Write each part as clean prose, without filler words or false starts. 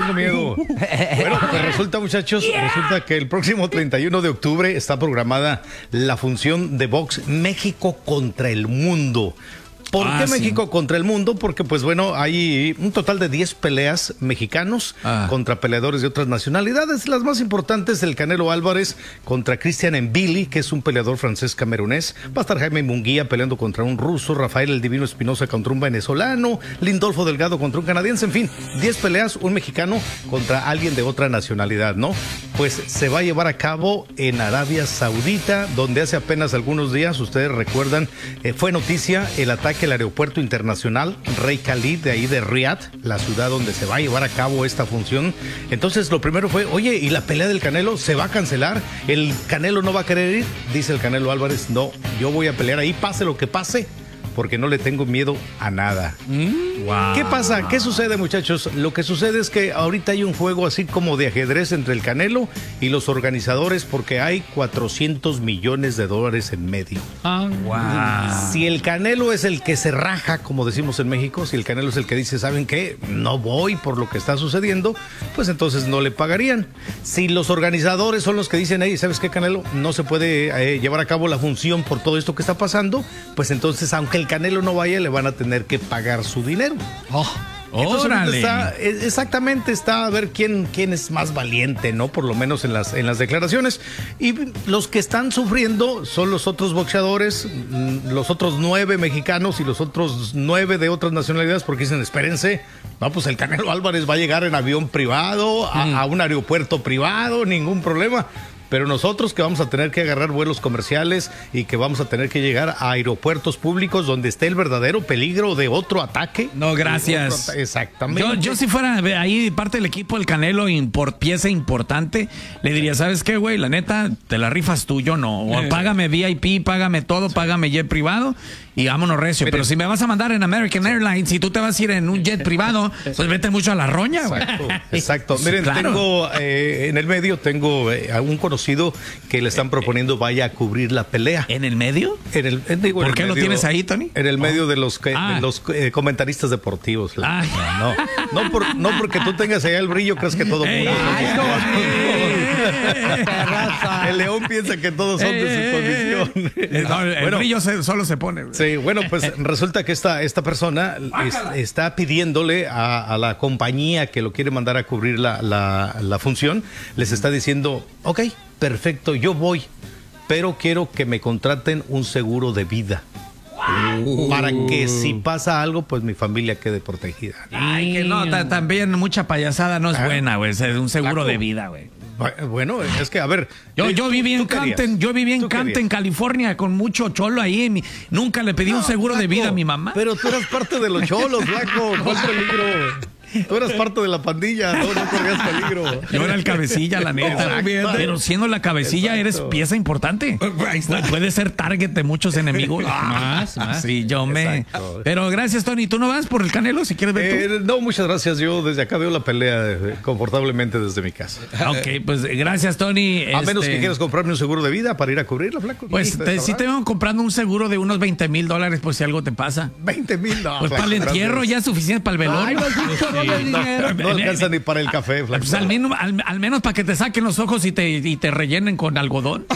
tengo miedo. Bueno, pues resulta, resulta que el próximo 31 de octubre está programada la función de box México contra el mundo. ¿Por qué México contra el mundo? Porque, pues bueno, hay un total de 10 peleas mexicanos contra peleadores de otras nacionalidades. Las más importantes, el Canelo Álvarez contra Christian Mbili, que es un peleador francés camerunés. Va a estar Jaime Munguía peleando contra un ruso, Rafael el Divino Espinosa contra un venezolano, Lindolfo Delgado contra un canadiense. En fin, 10 peleas, un mexicano contra alguien de otra nacionalidad, ¿no? Pues se va a llevar a cabo en Arabia Saudita, donde hace apenas algunos días, ustedes recuerdan, fue noticia el ataque al aeropuerto internacional Rey Khalid, de ahí de Riad, la ciudad donde se va a llevar a cabo esta función. Entonces lo primero fue, oye, ¿y la pelea del Canelo se va a cancelar? ¿El Canelo no va a querer ir? Dice el Canelo Álvarez, no, yo voy a pelear ahí, pase lo que pase, porque no le tengo miedo a nada. Wow. ¿Qué pasa? ¿Qué sucede, muchachos? Lo que sucede es que ahorita hay un juego así como de ajedrez entre el Canelo y los organizadores, porque hay $400 millones en medio. Wow. Si el Canelo es el que se raja, como decimos en México, si el Canelo es el que dice, ¿saben qué? No voy por lo que está sucediendo, pues entonces no le pagarían. Si los organizadores son los que dicen, hey, ¿sabes qué, Canelo? No se puede llevar a cabo la función por todo esto que está pasando, pues entonces, aunque el Canelo no vaya, le van a tener que pagar su dinero. Entonces, exactamente está a ver quién es más valiente, ¿no? Por lo menos en las declaraciones. Y los que están sufriendo son los otros boxeadores, los otros 9 mexicanos y los otros 9 de otras nacionalidades, porque dicen, espérense, no, pues el Canelo Álvarez va a llegar en avión privado, a un aeropuerto privado, ningún problema. Pero nosotros que vamos a tener que agarrar vuelos comerciales y que vamos a tener que llegar a aeropuertos públicos donde esté el verdadero peligro de otro ataque. No, gracias. Exactamente. Yo si fuera ahí parte del equipo del Canelo, pieza importante, le diría, ¿sabes qué, güey? La neta, te la rifas tú, yo no. O págame VIP, págame todo, págame jet privado y vámonos recio. Miren, pero si me vas a mandar en American Airlines, si tú te vas a ir en un jet privado, pues vete mucho a la roña, güey. Exacto. Miren, claro. Tengo en el medio, tengo a un conocido que le están proponiendo vaya a cubrir la pelea. ¿En el medio? ¿Por qué lo tienes ahí, Tony? En el medio de los comentaristas deportivos. No porque tú tengas allá el brillo, crees que todo mundo. El león piensa que todos son de su condición. El brillo solo se pone. Sí, bueno, pues resulta que esta persona está pidiéndole a la compañía que lo quiere mandar a cubrir la función, les está diciendo, ok, perfecto, yo voy, pero quiero que me contraten un seguro de vida. Para que si pasa algo, pues mi familia quede protegida. Ay, que no, también mucha payasada no es buena, güey. Es un seguro de vida, güey. Bueno, es que, a ver. Yo viví en Canton, California, con mucho cholo ahí. Nunca le pedí un seguro de vida a mi mamá. Pero tú eras parte de los cholos, flaco. ¿Cuál peligro? Tú eras parte de la pandilla, no corrías peligro. Yo era el cabecilla, la neta. Pero siendo la cabecilla, eres pieza importante. Puede ser target de muchos enemigos. Más. Sí, Pero gracias, Tony. ¿Tú no vas por el Canelo si quieres ver tú? No, muchas gracias. Yo desde acá veo la pelea confortablemente desde mi casa. Ok, pues gracias, Tony. A menos que quieras comprarme un seguro de vida para ir a cubrirla, flaco. Pues sí te van comprando un seguro de unos $20,000 por si algo te pasa. $20,000. Pues para el entierro ya es suficiente para el velorio. No alcanza ni para el café, flaco. Pues al menos para que te saquen los ojos y te rellenen con algodón.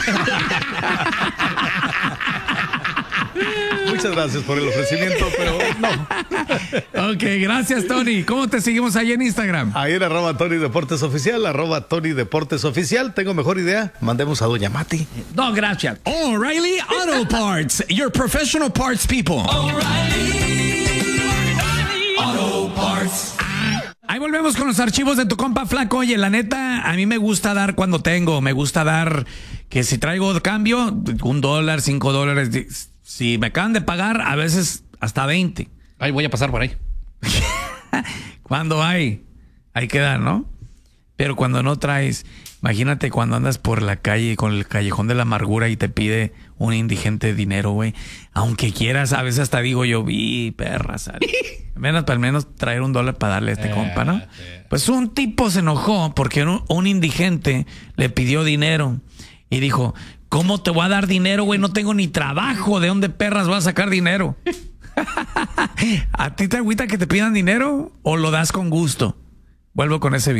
Muchas gracias por el ofrecimiento, pero no. Ok, gracias, Tony. ¿Cómo te seguimos ahí en Instagram? Ahí en @TonyDeportesOficial, @TonyDeportesOficial. Tengo mejor idea. Mandemos a Doña Mati. No, gracias. O'Reilly Auto Parts. Your professional parts people. O'Reilly Auto Parts. Ahí volvemos con los archivos de tu compa Flaco. Oye, la neta, a mí me gusta dar cuando tengo. Me gusta dar que si traigo cambio, $1, $5. Si me acaban de pagar, a veces hasta 20. Ay, voy a pasar por ahí. Cuando hay que dar, ¿no? Pero cuando no traes, imagínate cuando andas por la calle con el callejón de la amargura y te pide un indigente dinero, güey. Aunque quieras, a veces hasta digo yo, perra, ¿sabes? Al menos traer $1 para darle a este compa, ¿no? Pues un tipo se enojó porque un indigente le pidió dinero y dijo, ¿cómo te voy a dar dinero, güey? No tengo ni trabajo. ¿De dónde perras voy a sacar dinero? ¿A ti te agüita que te pidan dinero o lo das con gusto? Vuelvo con ese video.